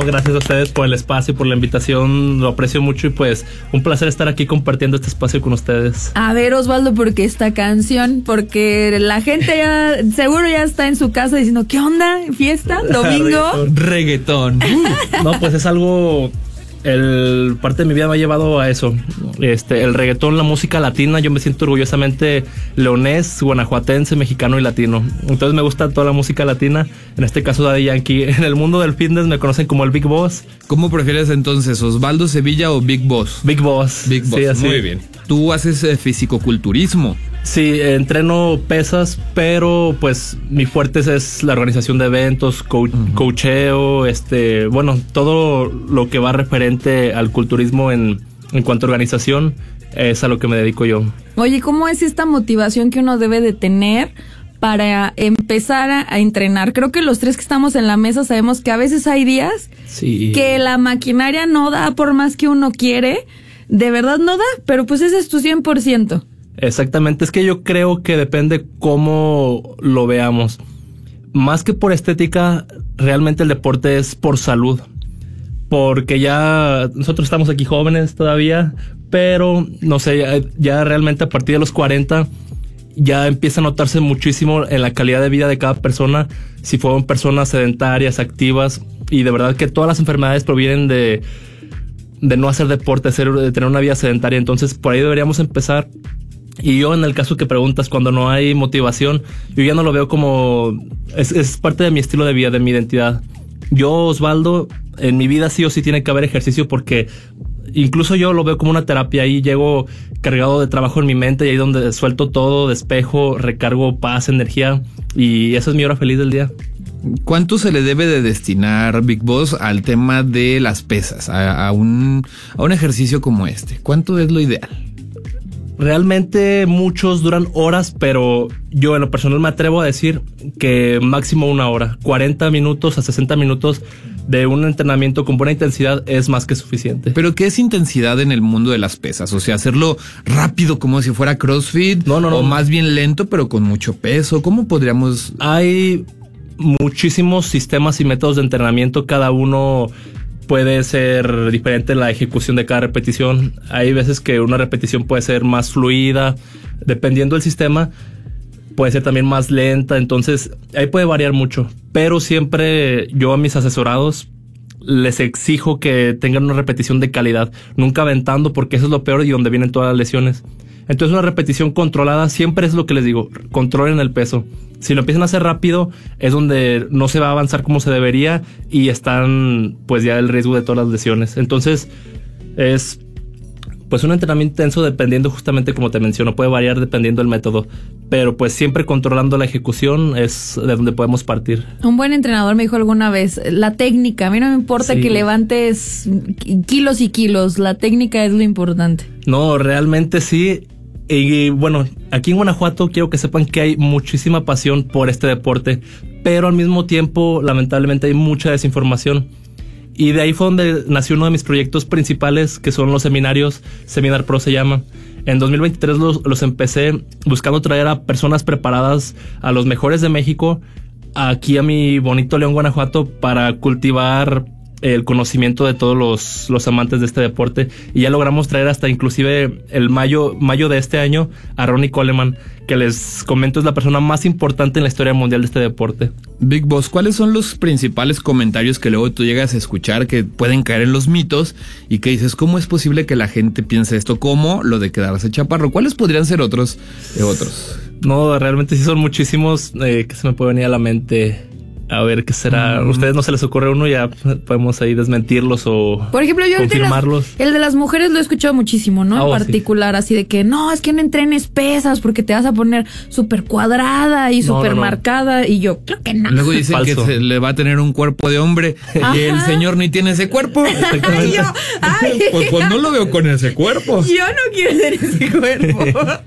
gracias a ustedes por el espacio, por la invitación, lo aprecio mucho y pues un placer estar aquí compartiendo este espacio con ustedes. A ver, Osvaldo, porque esta canción, porque la gente ya seguro ya está en su casa diciendo, ¿qué onda? ¿Fiesta? ¿Domingo? Reggaetón. No, pues es algo... parte de mi vida me ha llevado a eso. El reggaetón, la música latina, yo me siento orgullosamente leonés, guanajuatense, mexicano y latino. Entonces me gusta toda la música latina. En este caso Daddy Yankee. En el mundo del fitness me conocen como el Big Boss. ¿Cómo prefieres entonces, Osvaldo Sevilla o Big Boss? Big Boss. Big Boss, sí, así. Muy bien. Tú haces fisicoculturismo. Sí, entreno pesas, pero pues mi fuerte es la organización de eventos, coacheo, bueno, todo lo que va referente al culturismo en cuanto a organización es a lo que me dedico yo. Oye, ¿cómo es esta motivación que uno debe de tener para empezar a entrenar? Creo que los tres que estamos en la mesa sabemos que a veces hay días que la maquinaria no da por más que uno quiere, de verdad no da, pero pues ese es tu 100%. Exactamente, es que yo creo que depende cómo lo veamos. Más que por estética, realmente el deporte es por salud. Porque ya nosotros estamos aquí jóvenes todavía, pero no sé, ya realmente a partir de los 40 ya empieza a notarse muchísimo en la calidad de vida de cada persona, si fueron personas sedentarias, activas, y de verdad que todas las enfermedades provienen de no hacer deporte, de tener una vida sedentaria. Entonces por ahí deberíamos empezar. Y yo, en el caso que preguntas, cuando no hay motivación, yo ya no lo veo como... Es parte de mi estilo de vida, de mi identidad. Yo, Osvaldo, en mi vida sí o sí tiene que haber ejercicio porque incluso yo lo veo como una terapia. Ahí llego cargado de trabajo en mi mente y ahí donde suelto todo, despejo, recargo paz, energía, y esa es mi hora feliz del día. ¿Cuánto se le debe de destinar, Big Boss, al tema de las pesas, a un ejercicio como este? ¿Cuánto es lo ideal? Realmente muchos duran horas, pero yo en lo personal me atrevo a decir que máximo 1 hora, 40 minutos a 60 minutos de un entrenamiento con buena intensidad es más que suficiente. ¿Pero qué es intensidad en el mundo de las pesas? O sea, hacerlo rápido como si fuera CrossFit, no. O más bien lento pero con mucho peso. ¿Cómo podríamos...? Hay muchísimos sistemas y métodos de entrenamiento, cada uno puede ser diferente la ejecución de cada repetición. Hay veces que una repetición puede ser más fluida, dependiendo del sistema, puede ser también más lenta, entonces ahí puede variar mucho. Pero siempre yo a mis asesorados les exijo que tengan una repetición de calidad, nunca aventando, porque eso es lo peor y donde vienen todas las lesiones. Entonces una repetición controlada siempre es lo que les digo, controlen el peso. Si lo empiezan a hacer rápido es donde no se va a avanzar como se debería y están pues ya el riesgo de todas las lesiones. Entonces es pues un entrenamiento intenso dependiendo justamente como te menciono, puede variar dependiendo del método, pero pues siempre controlando la ejecución es de donde podemos partir. Un buen entrenador me dijo alguna vez, la técnica, a mí no me importa que levantes kilos y kilos, la técnica es lo importante. No, realmente sí. Y bueno, aquí en Guanajuato quiero que sepan que hay muchísima pasión por este deporte, pero al mismo tiempo, lamentablemente, hay mucha desinformación. Y de ahí fue donde nació uno de mis proyectos principales, que son los seminarios, Seminar Pro se llama. En 2023 los empecé buscando traer a personas preparadas, a los mejores de México, aquí a mi bonito León, Guanajuato, para cultivar el conocimiento de todos los amantes de este deporte, y ya logramos traer hasta inclusive el mayo de este año a Ronnie Coleman, que les comento es la persona más importante en la historia mundial de este deporte. Big Boss, ¿cuáles son los principales comentarios que luego tú llegas a escuchar que pueden caer en los mitos y que dices, ¿cómo es posible que la gente piense esto? ¿Cómo lo de quedarse chaparro? ¿Cuáles podrían ser otros? No, realmente sí son muchísimos que se me puede venir a la mente. A ver, ¿qué será? ¿A ustedes no se les ocurre uno? Ya podemos ahí desmentirlos o por ejemplo, yo confirmarlos. El de las mujeres lo he escuchado muchísimo, ¿no? En particular, sí. Así de que no, es que no entrenes pesas porque te vas a poner súper cuadrada y súper marcada. Y yo, creo que no. Luego dicen Falso. que se le va a tener un cuerpo de hombre. Ajá. Y el señor ni tiene ese cuerpo. Pues no lo veo con ese cuerpo. Yo no quiero tener ese cuerpo.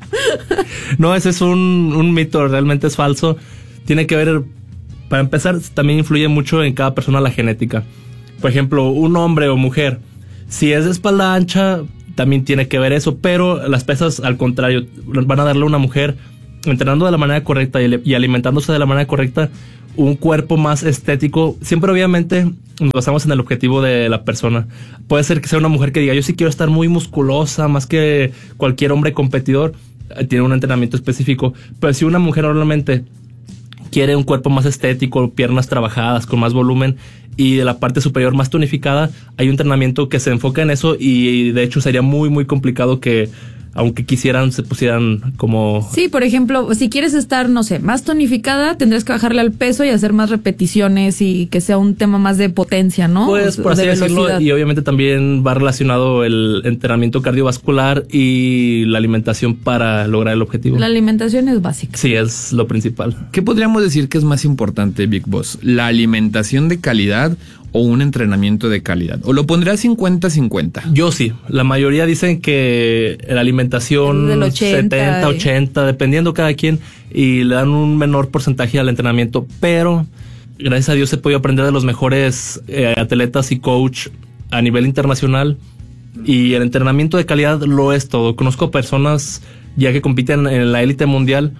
No, ese es un mito, realmente es falso. Tiene que ver... Para empezar, también influye mucho en cada persona la genética. Por ejemplo, un hombre o mujer, si es de espalda ancha, también tiene que ver eso, pero las pesas, al contrario, van a darle a una mujer entrenando de la manera correcta y alimentándose de la manera correcta, un cuerpo más estético. Siempre obviamente nos basamos en el objetivo de la persona. Puede ser que sea una mujer que diga, yo sí quiero estar muy musculosa, más que cualquier hombre competidor, tiene un entrenamiento específico. Pero si una mujer normalmente quiere un cuerpo más estético, piernas trabajadas, con más volumen y de la parte superior más tonificada, hay un entrenamiento que se enfoca en eso y de hecho sería muy, muy complicado que, aunque quisieran, se pusieran como... Sí, por ejemplo, si quieres estar, no sé, más tonificada, tendrías que bajarle al peso y hacer más repeticiones y que sea un tema más de potencia, ¿no? Pues por así decirlo, y obviamente también va relacionado el entrenamiento cardiovascular y la alimentación para lograr el objetivo. La alimentación es básica. Sí, es lo principal. ¿Qué podríamos decir que es más importante, Big Boss? ¿La alimentación de calidad o un entrenamiento de calidad? ¿O lo pondría 50-50? Yo sí. La mayoría dicen que la alimentación del 80, 70-80, dependiendo cada quien, y le dan un menor porcentaje al entrenamiento. Pero gracias a Dios he podido aprender de los mejores atletas y coach a nivel internacional. Y el entrenamiento de calidad lo es todo. Conozco personas ya que compiten en la élite mundial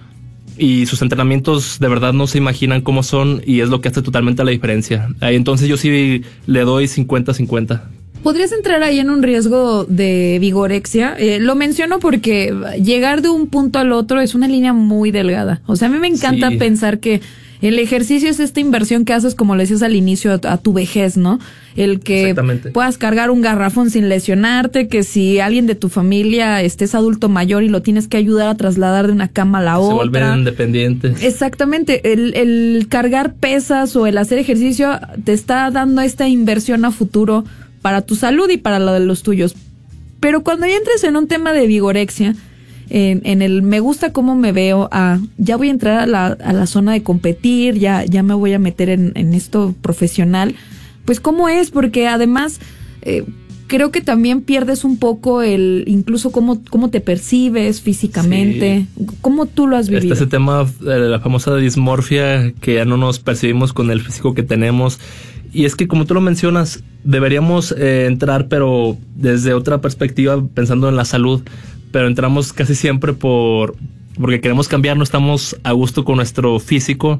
y sus entrenamientos de verdad no se imaginan cómo son y es lo que hace totalmente la diferencia. Entonces yo sí le doy 50-50. ¿Podrías entrar ahí en un riesgo de vigorexia? Lo menciono porque llegar de un punto al otro es una línea muy delgada. O sea, a mí me encanta pensar que el ejercicio es esta inversión que haces, como le decías al inicio, a tu vejez, ¿no? El que puedas cargar un garrafón sin lesionarte, que si alguien de tu familia es adulto mayor y lo tienes que ayudar a trasladar de una cama a la otra. Se vuelven independientes. Exactamente. El cargar pesas o el hacer ejercicio te está dando esta inversión a futuro para tu salud y para la de los tuyos. Pero cuando ya entres en un tema de vigorexia, en el me gusta cómo me veo, ya voy a entrar a la zona de competir, ya me voy a meter en esto profesional, pues cómo es, porque además creo que también pierdes un poco incluso cómo te percibes físicamente, cómo tú lo has vivido. Ese tema de la famosa dismorfia, que ya no nos percibimos con el físico que tenemos. Y es que, como tú lo mencionas, deberíamos entrar, pero desde otra perspectiva, pensando en la salud. Pero entramos casi siempre porque queremos cambiar, no estamos a gusto con nuestro físico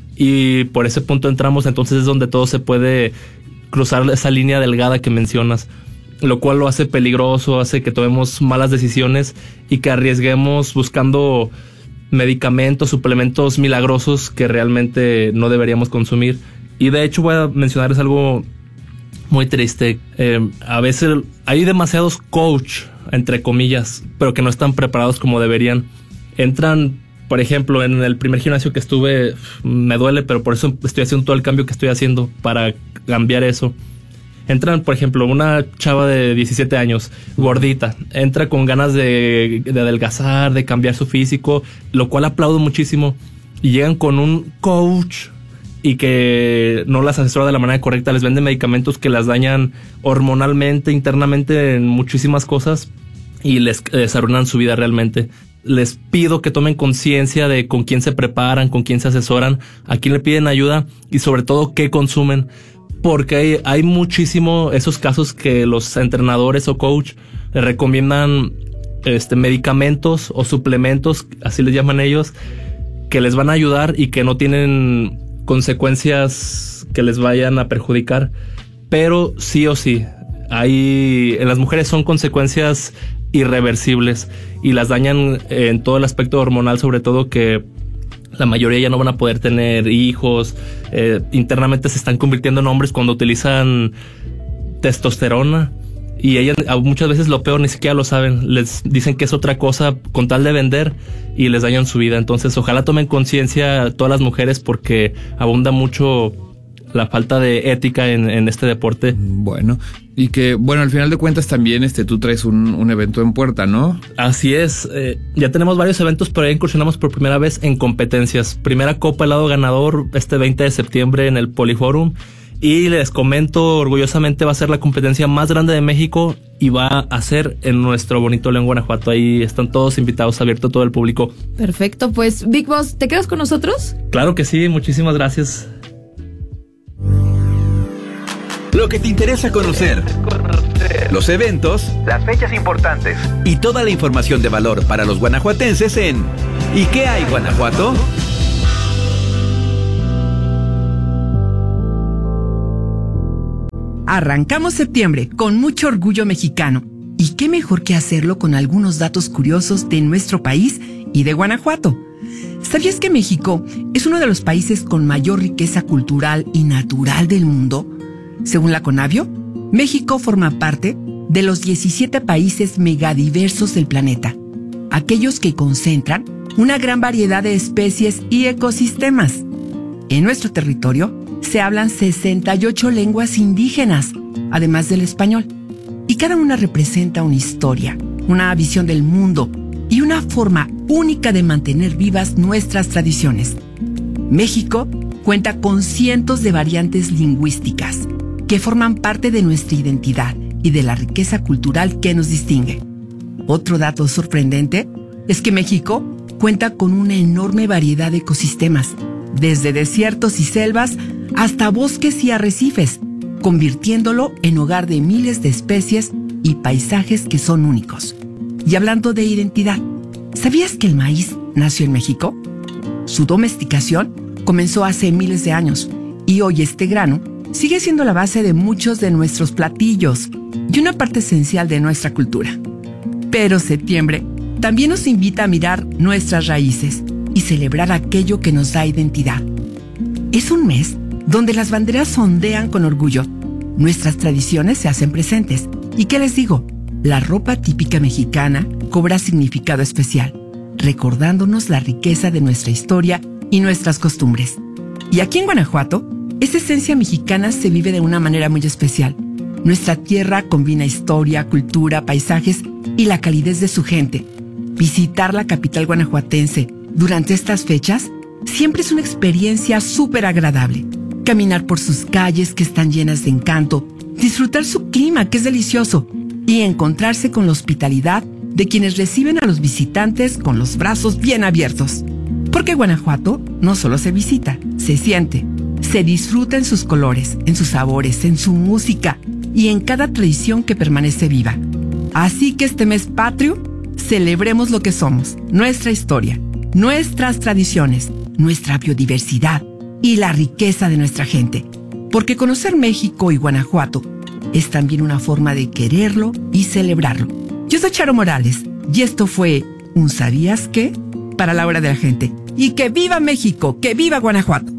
y por ese punto entramos. Entonces es donde todo se puede cruzar esa línea delgada que mencionas, lo cual lo hace peligroso, hace que tomemos malas decisiones y que arriesguemos buscando medicamentos, suplementos milagrosos que realmente no deberíamos consumir. Y de hecho voy a mencionarles algo muy triste. A veces hay demasiados coach, entre comillas, pero que no están preparados como deberían. Entran, por ejemplo, en el primer gimnasio que estuve, me duele, pero por eso estoy haciendo todo el cambio que estoy haciendo para cambiar eso. Entran, por ejemplo, una chava de 17 años, gordita, entra con ganas de adelgazar, de cambiar su físico, lo cual aplaudo muchísimo. Y llegan con un coach y que no las asesora de la manera correcta, les vende medicamentos que las dañan hormonalmente, internamente, en muchísimas cosas y les arruinan su vida realmente. Les pido que tomen conciencia de con quién se preparan, con quién se asesoran, a quién le piden ayuda y sobre todo qué consumen, porque hay muchísimo esos casos que los entrenadores o coach les recomiendan medicamentos o suplementos, así les llaman ellos, que les van a ayudar y que no tienen consecuencias que les vayan a perjudicar, pero sí o sí en las mujeres son consecuencias irreversibles y las dañan en todo el aspecto hormonal, sobre todo que la mayoría ya no van a poder tener hijos, internamente se están convirtiendo en hombres cuando utilizan testosterona y ellas muchas veces lo peor ni siquiera lo saben, les dicen que es otra cosa con tal de vender y les dañan su vida. Entonces ojalá tomen conciencia todas las mujeres porque abunda mucho la falta de ética en este deporte. Bueno, y que al final de cuentas también tú traes un evento en puerta, ¿no? Así es, ya tenemos varios eventos, pero ya incursionamos por primera vez en competencias. Primera Copa Helado Ganador 20 de septiembre en el Poliforum. Y les comento orgullosamente, va a ser la competencia más grande de México y va a ser en nuestro bonito León, Guanajuato. Ahí están todos invitados, abierto a todo el público. Perfecto, pues Big Boss, ¿te quedas con nosotros? Claro que sí, muchísimas gracias. lo que te interesa conocer, los eventos, las fechas importantes y toda la información de valor para los guanajuatenses en ¿Y qué hay, Guanajuato? Arrancamos septiembre con mucho orgullo mexicano. Y qué mejor que hacerlo con algunos datos curiosos de nuestro país y de Guanajuato. ¿Sabías que México es uno de los países con mayor riqueza cultural y natural del mundo? Según la Conavio, México forma parte de los 17 países megadiversos del planeta, aquellos que concentran una gran variedad de especies y ecosistemas. En nuestro territorio se hablan 68 lenguas indígenas, además del español, y cada una representa una historia, una visión del mundo y una forma única de mantener vivas nuestras tradiciones. México cuenta con cientos de variantes lingüísticas que forman parte de nuestra identidad y de la riqueza cultural que nos distingue. Otro dato sorprendente es que México cuenta con una enorme variedad de ecosistemas, desde desiertos y selvas hasta bosques y arrecifes, convirtiéndolo en hogar de miles de especies y paisajes que son únicos. Y hablando de identidad, ¿sabías que el maíz nació en México? Su domesticación comenzó hace miles de años y hoy este grano sigue siendo la base de muchos de nuestros platillos y una parte esencial de nuestra cultura. Pero septiembre también nos invita a mirar nuestras raíces y celebrar aquello que nos da identidad. Es un mes donde las banderas ondean con orgullo. Nuestras tradiciones se hacen presentes. ¿Y qué les digo? La ropa típica mexicana cobra significado especial, recordándonos la riqueza de nuestra historia y nuestras costumbres. Y aquí en Guanajuato, esa esencia mexicana se vive de una manera muy especial. Nuestra tierra combina historia, cultura, paisajes y la calidez de su gente. Visitar la capital guanajuatense durante estas fechas siempre es una experiencia súper agradable. Caminar por sus calles que están llenas de encanto, disfrutar su clima que es delicioso y encontrarse con la hospitalidad de quienes reciben a los visitantes con los brazos bien abiertos. Porque Guanajuato no solo se visita, se siente, se disfruta en sus colores, en sus sabores, en su música y en cada tradición que permanece viva. Así que este mes patrio, celebremos lo que somos, nuestra historia, nuestras tradiciones, nuestra biodiversidad y la riqueza de nuestra gente. Porque conocer México y Guanajuato es también una forma de quererlo y celebrarlo. Yo soy Charo Morales y esto fue un ¿Sabías qué? Para la hora de la gente. Y que viva México, que viva Guanajuato.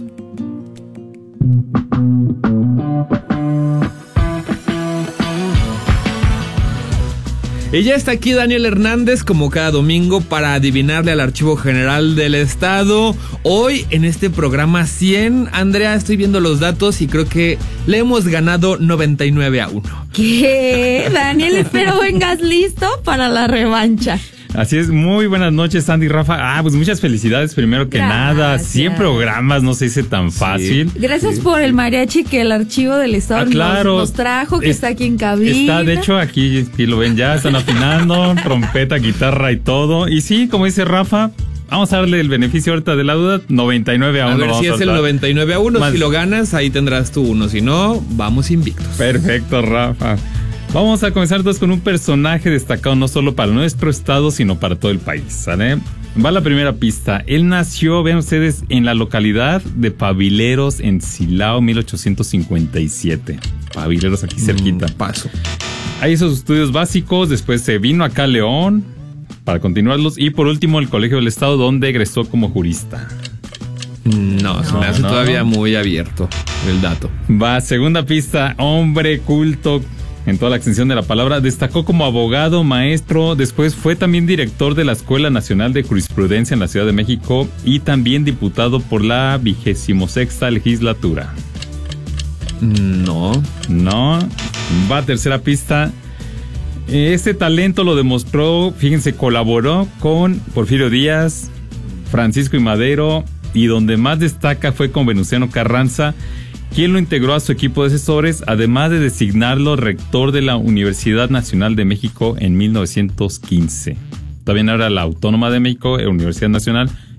Y ya está aquí Daniel Hernández como cada domingo para adivinarle al Archivo General del Estado. Hoy en este programa 100, Andrea, estoy viendo los datos y creo que le hemos ganado 99-1. ¿Qué? Daniel, espero vengas listo para la revancha. Así es, muy buenas noches, Sandy y Rafa. Pues muchas felicidades, primero que nada. 100 programas, no se dice tan fácil. Gracias por el mariachi que el Archivo del Estado nos trajo, que está aquí en cabina. Está, de hecho, aquí lo ven ya, están afinando, trompeta, guitarra y todo. Y sí, como dice Rafa, vamos a darle el beneficio ahorita de la duda, 99-1. A ver si es el 99-1, si lo ganas, ahí tendrás tu 1, si no, vamos invictos. Perfecto, Rafa. Vamos a comenzar entonces con un personaje destacado no solo para nuestro estado, sino para todo el país, ¿sale? Va la primera pista. Él nació, vean ustedes, en la localidad de Pavileros, en Silao, 1857. Pavileros, aquí cerquita. Paso. Ahí hizo sus estudios básicos, después se vino acá a León para continuarlos y por último el Colegio del Estado, donde egresó como jurista. No, se me hace todavía muy abierto el dato. Va, segunda pista. Hombre culto en toda la extensión de la palabra, destacó como abogado, maestro, después fue también director de la Escuela Nacional de Jurisprudencia en la Ciudad de México y también diputado por la 26ª legislatura. No. Va, tercera pista. Este talento lo demostró, fíjense, colaboró con Porfirio Díaz, Francisco I. Madero y donde más destaca fue con Venustiano Carranza, quien lo integró a su equipo de asesores, además de designarlo rector de la Universidad Nacional de México en 1915. También era la Autónoma de México, Universidad Nacional,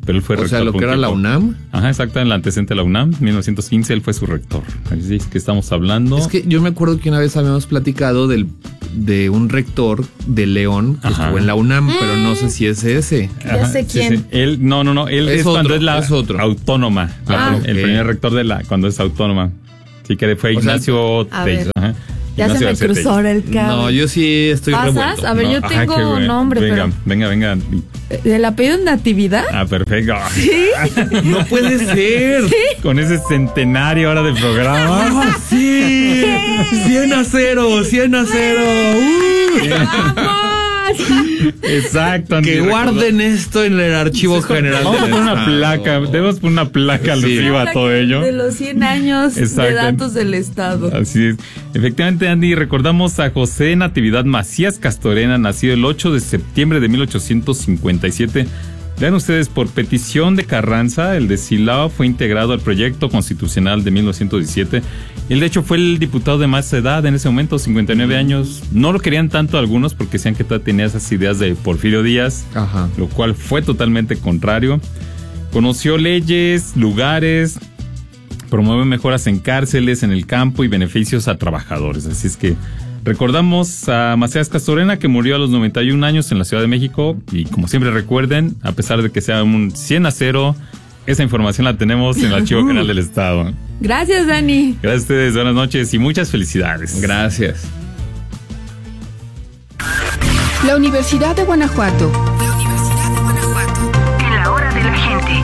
pero él fue rector. O sea, lo que era la UNAM. Ajá, exacto, en la antecedente de la UNAM, 1915, él fue su rector. Así es que estamos hablando. Es que yo me acuerdo que una vez habíamos platicado de un rector de León que estuvo en la UNAM, pero no sé si es ese. Ya sé quién. Sí. Él, no, él es cuando es la autónoma. El primer rector cuando es autónoma. Sí, que fue Ignacio Teix. Ya Ignacio se me cruzó el cable. No, yo sí estoy revuelto. A ver, yo tengo un nombre, Venga. ¿El apellido en Natividad? Ah, perfecto. ¿Sí? No puede ser. ¿Sí? Con ese centenario ahora del programa. Sí. 100-0. ¡Vamos! Exacto. Que guarden esto en el archivo general. Vamos a poner una placa. Debemos poner una placa alusiva a todo ello. De los 100 años de datos del Estado. Así es. Efectivamente, Andy, recordamos a José Natividad Macías Castorena, nacido el 8 de septiembre de 1857. Vean ustedes, por petición de Carranza, el de Silao fue integrado al proyecto constitucional de 1917. Él, de hecho, fue el diputado de más edad en ese momento, 59 años. No lo querían tanto algunos porque decían que todavía tenía esas ideas de Porfirio Díaz, lo cual fue totalmente contrario. Conoció leyes, lugares, promueve mejoras en cárceles, en el campo y beneficios a trabajadores. Así es que recordamos a Macías Castorena, que murió a los 91 años en la Ciudad de México. Y como siempre recuerden, a pesar de que sea un 100-0, esa información la tenemos en el Archivo General del Estado. Gracias, Dani. Gracias a ustedes, buenas noches y muchas felicidades. Gracias. La Universidad de Guanajuato. En la hora de la gente.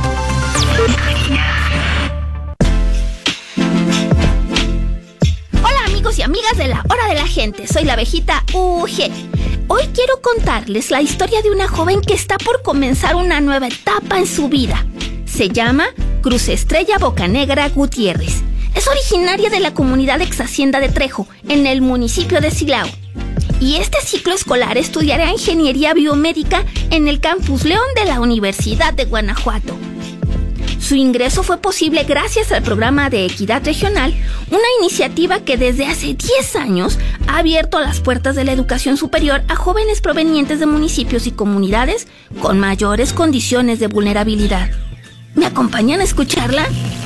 Hola amigos y amigas de la hora de la gente, soy la abejita UG. Hoy quiero contarles la historia de una joven que está por comenzar una nueva etapa en su vida. Se llama Cruz Estrella Bocanegra Gutiérrez. Es originaria de la comunidad ex Hacienda de Trejo, en el municipio de Silao. Y este ciclo escolar estudiará ingeniería biomédica en el Campus León de la Universidad de Guanajuato. Su ingreso fue posible gracias al programa de Equidad Regional, una iniciativa que desde hace 10 años ha abierto las puertas de la educación superior a jóvenes provenientes de municipios y comunidades con mayores condiciones de vulnerabilidad. ¿Me acompañan a escucharla?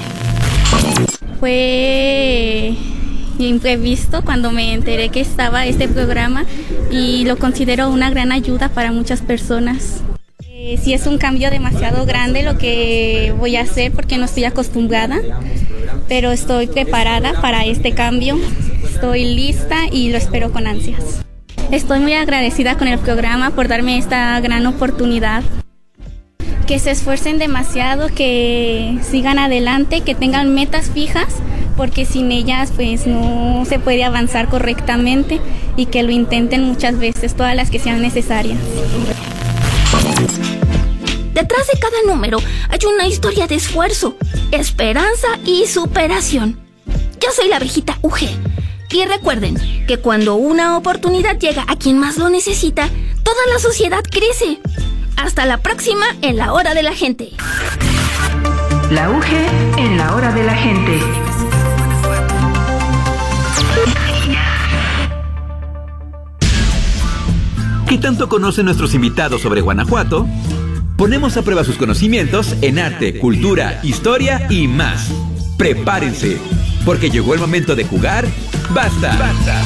Fue imprevisto cuando me enteré que estaba este programa y lo considero una gran ayuda para muchas personas. Sí, es un cambio demasiado grande lo que voy a hacer porque no estoy acostumbrada, pero estoy preparada para este cambio, estoy lista y lo espero con ansias. Estoy muy agradecida con el programa por darme esta gran oportunidad. Que se esfuercen demasiado, que sigan adelante, que tengan metas fijas, porque sin ellas pues no se puede avanzar correctamente, y que lo intenten muchas veces, todas las que sean necesarias. Detrás de cada número hay una historia de esfuerzo, esperanza y superación. Yo soy la abejita UG. Y recuerden que cuando una oportunidad llega a quien más lo necesita, toda la sociedad crece. Hasta la próxima en la hora de la gente. La UG en la hora de la gente. ¿Qué tanto conocen nuestros invitados sobre Guanajuato? Ponemos a prueba sus conocimientos en arte, cultura, historia y más. Prepárense, porque llegó el momento de jugar. ¡Basta! ¡Basta!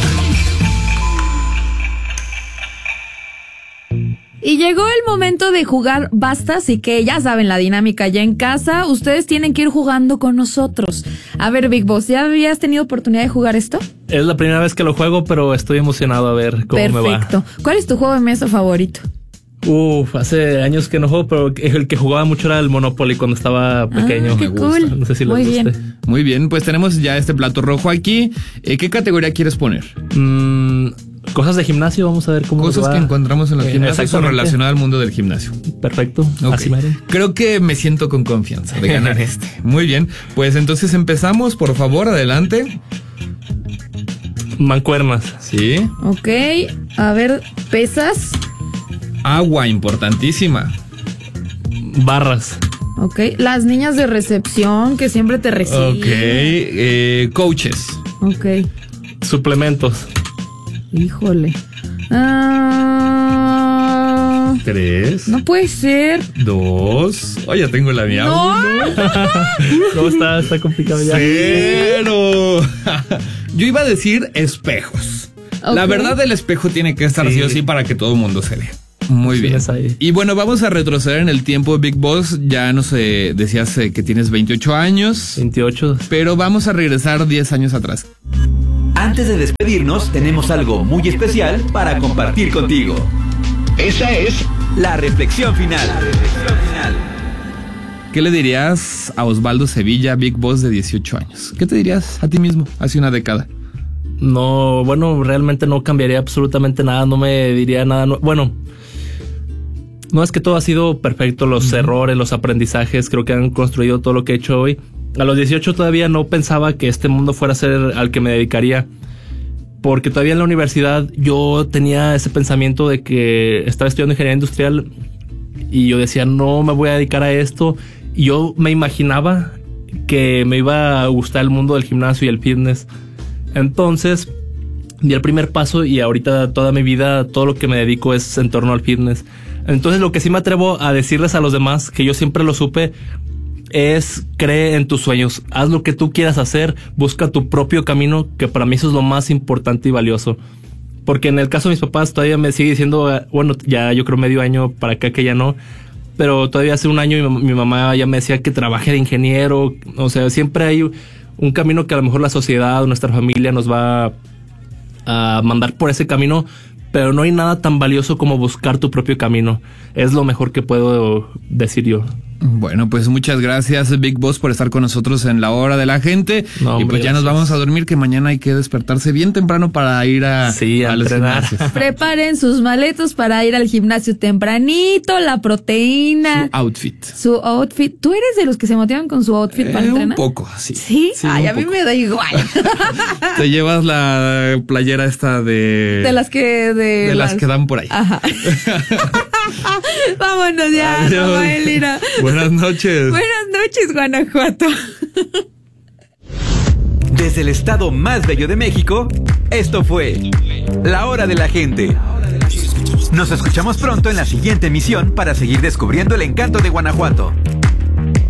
Y llegó el momento de jugar Basta, así que ya saben la dinámica ya en casa. Ustedes tienen que ir jugando con nosotros. A ver, Big Boss, ¿ya habías tenido oportunidad de jugar esto? Es la primera vez que lo juego, pero estoy emocionado a ver cómo me va. Perfecto. ¿Cuál es tu juego de mesa favorito? Hace años que no juego, pero el que jugaba mucho era el Monopoly cuando estaba pequeño. Qué cool. No sé si les guste. Bien. Muy bien, pues tenemos ya este plato rojo aquí. ¿Qué categoría quieres poner? Cosas de gimnasio, vamos a ver cómo cosas va. que encontramos en los gimnasios o relacionadas al mundo del gimnasio. Perfecto. Okay. Así mero. Creo que me siento con confianza de ganar este. Muy bien, pues entonces empezamos, por favor, adelante. Mancuernas. Sí. Ok, a ver, pesas. Agua, importantísima. Barras. Ok, las niñas de recepción que siempre te reciben. Ok, coaches. Ok. Suplementos. Híjole. 3. No puede ser. 2. Oh, ya tengo la mía. No. 1. No, está complicado ya. 0. Yo iba a decir espejos. Okay. La verdad, el espejo tiene que estar sí o sí para que todo el mundo se vea. Muy bien. Y bueno, vamos a retroceder en el tiempo, Big Boss. Ya no sé, decías que tienes 28 años. 28. Pero vamos a regresar 10 años atrás. Antes de despedirnos, tenemos algo muy especial para compartir contigo. Esa es la reflexión final. ¿Qué le dirías a Osvaldo Sevilla, Big Boss de 18 años? ¿Qué te dirías a ti mismo hace una década? No, bueno, realmente no cambiaría absolutamente nada. No me diría nada. Bueno, no es que todo ha sido perfecto. Los errores, los aprendizajes, creo que han construido todo lo que he hecho hoy. A los 18 todavía no pensaba que este mundo fuera a ser al que me dedicaría. Porque todavía en la universidad yo tenía ese pensamiento de que estaba estudiando ingeniería industrial y yo decía, no me voy a dedicar a esto. Y yo me imaginaba que me iba a gustar el mundo del gimnasio y el fitness. Entonces di el primer paso y ahorita toda mi vida, todo lo que me dedico es en torno al fitness. Entonces lo que sí me atrevo a decirles a los demás, que yo siempre lo supe, es cree en tus sueños, haz lo que tú quieras hacer, busca tu propio camino, que para mí eso es lo más importante y valioso. Porque en el caso de mis papás todavía me sigue diciendo, bueno, ya yo creo medio año para acá que ya no, pero todavía hace un año mi mamá ya me decía que trabaje de ingeniero. O sea, siempre hay un camino que a lo mejor la sociedad, nuestra familia nos va a mandar por ese camino, pero no hay nada tan valioso como buscar tu propio camino. Es lo mejor que puedo decir yo. Bueno, pues muchas gracias, Big Boss, por estar con nosotros en la hora de la gente. No, hombre, y pues ya nos vamos a dormir, que mañana hay que despertarse bien temprano para ir a los gimnasios. Preparen sus maletos para ir al gimnasio tempranito, la proteína. Su outfit. ¿Tú eres de los que se motivan con su outfit para entrenar? Un poco, sí. ¿Sí? Ay, a mí me da igual. Te llevas la playera esta de las que dan por ahí. Ajá. Vámonos ya, mamá Elira. Buenas noches. Buenas noches, Guanajuato. Desde el estado más bello de México, esto fue La Hora de la Gente. Nos escuchamos pronto en la siguiente emisión para seguir descubriendo el encanto de Guanajuato.